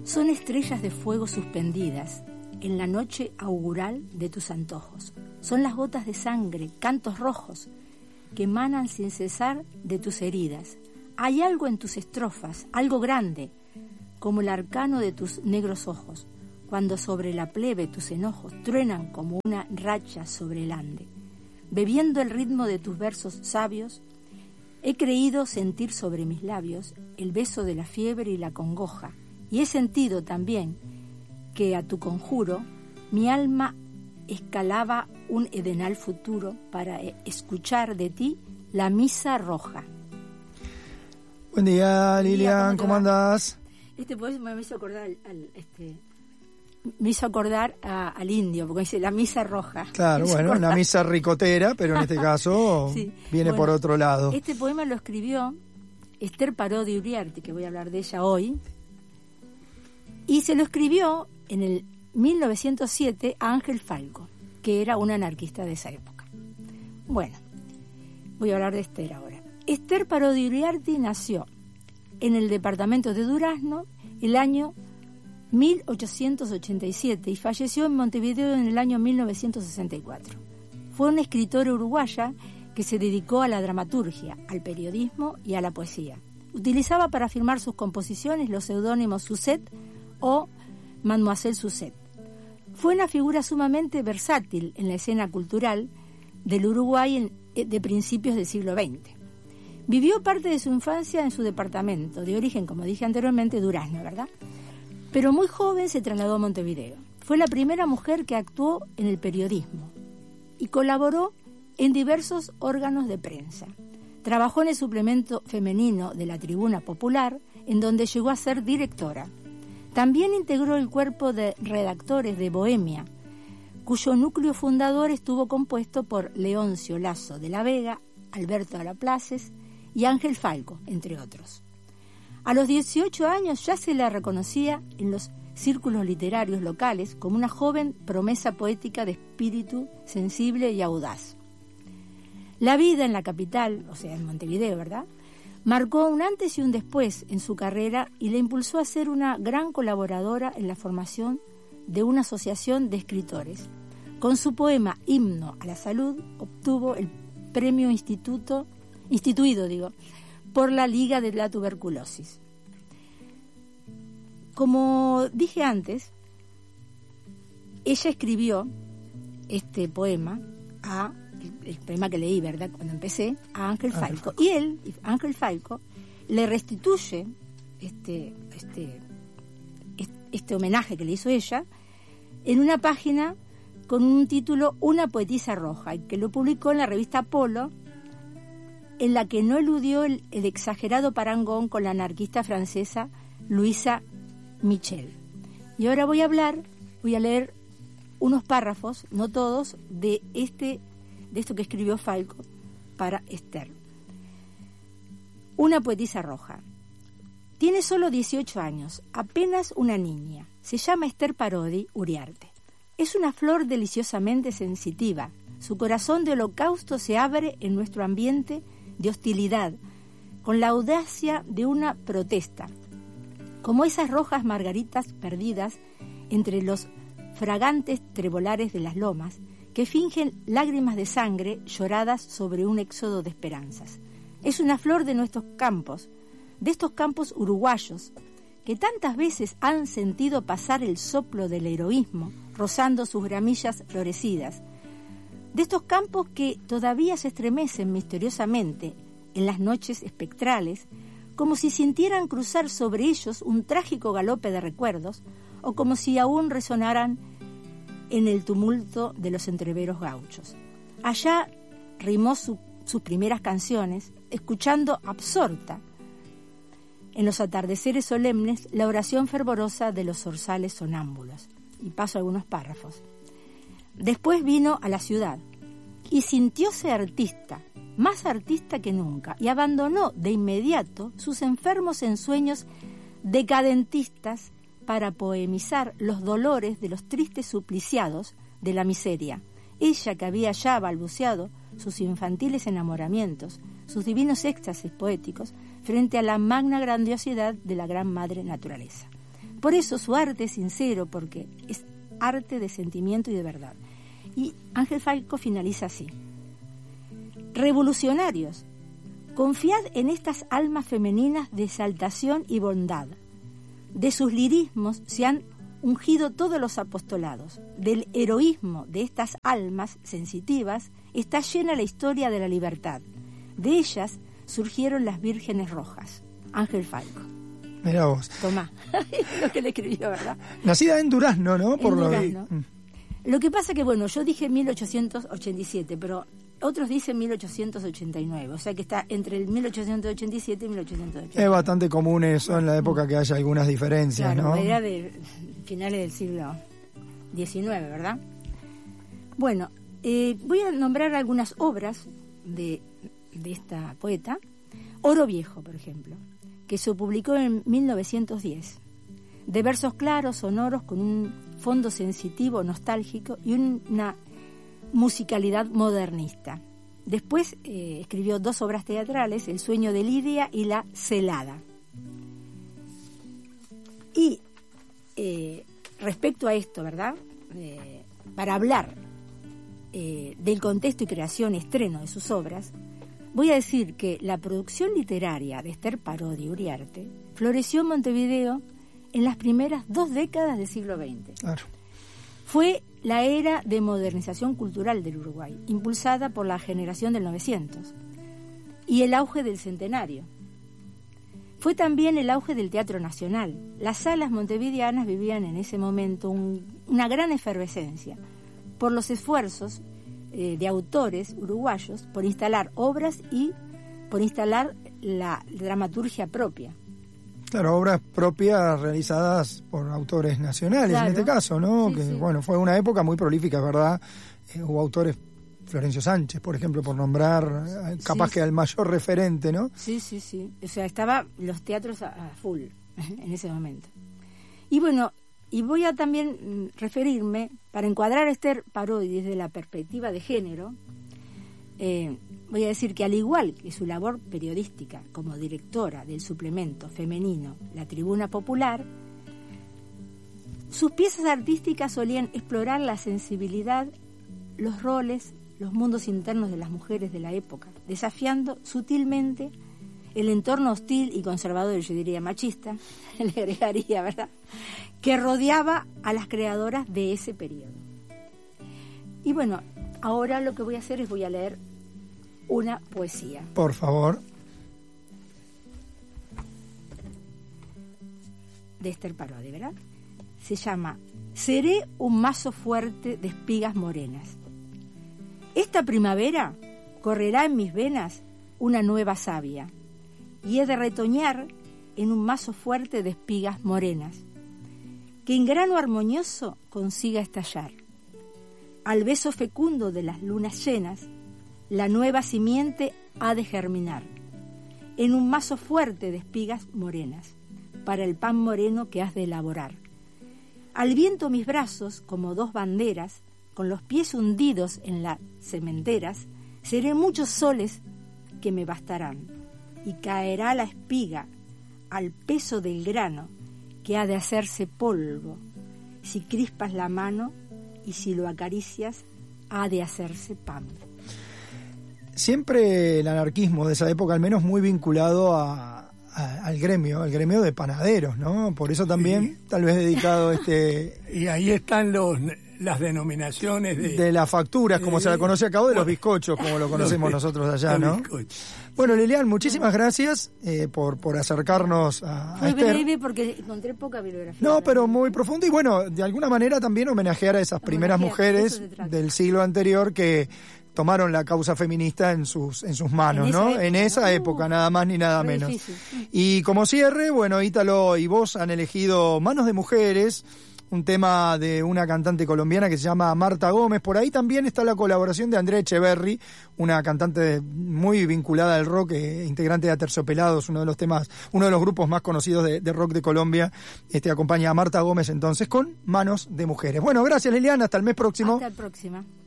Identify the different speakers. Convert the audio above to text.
Speaker 1: Son estrellas de fuego suspendidas en la noche augural de tus antojos. Son las gotas de sangre, cantos rojos, que emanan sin cesar de tus heridas. Hay algo en tus estrofas, algo grande, como el arcano de tus negros ojos, cuando sobre la plebe tus enojos truenan como una racha sobre el ande. Bebiendo el ritmo de tus versos sabios, he creído sentir sobre mis labios el beso de la fiebre y la congoja, y he sentido también que a tu conjuro mi alma escalaba un edenal futuro para escuchar de ti la misa roja.
Speaker 2: Buen día, Lilian, ¿cómo andás?
Speaker 1: Este poema me hizo acordar al indio, porque dice la misa roja.
Speaker 2: Claro, bueno, una misa ricotera, pero en este caso sí, viene por otro lado.
Speaker 1: Este poema lo escribió Ester Parodi Uriarte, que voy a hablar de ella hoy, y se lo escribió en el 1907 a Ángel Falco, que era un anarquista de esa época. Bueno, voy a hablar de Ester ahora. Ester Parodi Uriarte nació en el departamento de Durazno el año 1887 y falleció en Montevideo en el año 1964. Fue una escritora uruguaya que se dedicó a la dramaturgia, al periodismo y a la poesía. Utilizaba para firmar sus composiciones los seudónimos Suzette o Mademoiselle Suzette. Fue una figura sumamente versátil en la escena cultural del Uruguay de principios del siglo XX. Vivió parte de su infancia en su departamento, de origen, como dije anteriormente, Durazno, ¿verdad? Pero muy joven se trasladó a Montevideo. Fue la primera mujer que actuó en el periodismo y colaboró en diversos órganos de prensa. Trabajó en el suplemento femenino de la Tribuna Popular, en donde llegó a ser directora. También integró el cuerpo de redactores de Bohemia, cuyo núcleo fundador estuvo compuesto por Leoncio Lasso de la Vega, Alberto Laplaces y Ángel Falco, entre otros. A los 18 años ya se la reconocía en los círculos literarios locales como una joven promesa poética de espíritu sensible y audaz. La vida en la capital, o sea, en Montevideo, ¿verdad?, marcó un antes y un después en su carrera y le impulsó a ser una gran colaboradora en la formación de una asociación de escritores. Con su poema Himno a la Salud obtuvo el premio instituido por la Liga de la Tuberculosis. Como dije antes, ella escribió este poema el poema que leí, ¿verdad?, cuando empecé, a Ángel Falco. Y Ángel Falco, le restituye este homenaje que le hizo ella en una página con un título Una poetisa roja, y que lo publicó en la revista Polo, en la que no eludió el exagerado parangón con la anarquista francesa Louisa Michel. Y ahora voy a leer unos párrafos, no todos, de esto que escribió Falco para Ester. Una poetisa roja. Tiene solo 18 años, apenas una niña. Se llama Ester Parodi Uriarte. Es una flor deliciosamente sensitiva. Su corazón de holocausto se abre en nuestro ambiente de hostilidad, con la audacia de una protesta, como esas rojas margaritas perdidas entre los fragantes trebolares de las lomas, que fingen lágrimas de sangre lloradas sobre un éxodo de esperanzas. Es una flor de nuestros campos, de estos campos uruguayos, que tantas veces han sentido pasar el soplo del heroísmo, rozando sus gramillas florecidas, de estos campos que todavía se estremecen misteriosamente en las noches espectrales, como si sintieran cruzar sobre ellos un trágico galope de recuerdos, o como si aún resonaran en el tumulto de los entreveros gauchos. Allá rimó sus primeras canciones, escuchando absorta en los atardeceres solemnes la oración fervorosa de los zorzales sonámbulos. Y paso algunos párrafos. Después vino a la ciudad y sintióse artista, más artista que nunca, y abandonó de inmediato sus enfermos ensueños decadentistas para poemizar los dolores de los tristes supliciados de la miseria. Ella, que había ya balbuceado sus infantiles enamoramientos, sus divinos éxtasis poéticos, frente a la magna grandiosidad de la gran madre naturaleza. por eso su arte es sincero, porque es arte de sentimiento y de verdad. Y Ángel Falco finaliza así: revolucionarios, confiad en estas almas femeninas de exaltación y bondad. De sus lirismos se han ungido todos los apostolados. Del heroísmo de estas almas sensitivas está llena la historia de la libertad. De ellas surgieron las vírgenes rojas. Ángel Falco.
Speaker 2: Mirá vos.
Speaker 1: Tomá, lo que le escribió, ¿verdad?
Speaker 2: Nacida en Durazno, ¿no?
Speaker 1: En Durazno. Lo que pasa que, bueno, yo dije 1887, pero otros dicen 1889, o sea que está entre el 1887 y 1889.
Speaker 2: Es bastante común eso en la época, que haya algunas diferencias,
Speaker 1: claro,
Speaker 2: ¿no?
Speaker 1: Era de finales del siglo XIX, ¿verdad? Bueno, voy a nombrar algunas obras de esta poeta. Oro Viejo, por ejemplo, que se publicó en 1910, de versos claros, sonoros, con un fondo sensitivo, nostálgico y una musicalidad modernista. Después escribió 2 obras teatrales, El sueño de Lidia y La celada. Y respecto a esto, ¿verdad? Para hablar del contexto y creación y estreno de sus obras, voy a decir que la producción literaria de Ester Parodi Uriarte floreció en Montevideo en las primeras 2 décadas del siglo XX.
Speaker 2: Claro.
Speaker 1: Fue la era de modernización cultural del Uruguay, impulsada por la generación del 900, y el auge del centenario. Fue también el auge del Teatro Nacional. Las salas montevideanas vivían en ese momento una gran efervescencia por los esfuerzos de autores uruguayos por instalar obras y por instalar la dramaturgia propia.
Speaker 2: Claro, obras propias realizadas por autores nacionales, claro, en este caso, ¿no? Sí, que sí. Bueno, fue una época muy prolífica, ¿verdad? Hubo autores, Florencio Sánchez, por ejemplo, por nombrar, capaz que al mayor referente, ¿no? Sí. O sea, estaban los teatros a full en ese momento. Y bueno, y voy a también referirme, para encuadrar a Ester Parodi desde la perspectiva de género, voy a decir que, al igual que su labor periodística como directora del suplemento femenino La Tribuna Popular, sus piezas artísticas solían explorar la sensibilidad, los roles, los mundos internos de las mujeres de la época, desafiando sutilmente el entorno hostil y conservador, yo diría machista, le agregaría, ¿verdad?, que rodeaba a las creadoras de ese periodo. Y bueno, ahora lo que voy a hacer es voy a leer una poesía. Por favor. De Ester Parodi, ¿verdad? Se llama Seré un mazo fuerte de espigas morenas. Esta primavera correrá en mis venas una nueva savia, y he de retoñar en un mazo fuerte de espigas morenas, que en grano armonioso consiga estallar. Al beso fecundo de las lunas llenas, la nueva simiente ha de germinar, en un mazo fuerte de espigas morenas, para el pan moreno que has de elaborar. Al viento mis brazos, como 2 banderas, con los pies hundidos en las sementeras, seré muchos soles que me bastarán, y caerá la espiga al peso del grano, que ha de hacerse polvo, si crispas la mano, y si lo acaricias, ha de hacerse pan. Siempre el anarquismo de esa época, al menos muy vinculado al gremio de panaderos, ¿no? Por eso también, tal vez dedicado
Speaker 3: Y ahí están las denominaciones
Speaker 2: de las facturas, como se la conoce acá, o de los bizcochos, como lo conocemos nosotros allá, ¿no? Bueno, Lilian, muchísimas gracias por acercarnos a
Speaker 1: Fue
Speaker 2: Ester.
Speaker 1: breve porque encontré poca bibliografía.
Speaker 2: No, pero muy profundo, y bueno, de alguna manera también homenajear a esas primeras mujeres del siglo anterior que tomaron la causa feminista en sus manos, ¿no? En esa época, nada más ni nada menos. Difícil. Y como cierre, bueno, Ítalo y vos han elegido Manos de Mujeres, un tema de una cantante colombiana que se llama Marta Gómez. Por ahí también está la colaboración de Andrea Echeverry, una cantante muy vinculada al rock, integrante de Aterciopelados, uno de los grupos más conocidos de rock de Colombia. Acompaña a Marta Gómez entonces con Manos de Mujeres. Bueno, gracias, Liliana, hasta el mes próximo.
Speaker 1: Hasta el próximo.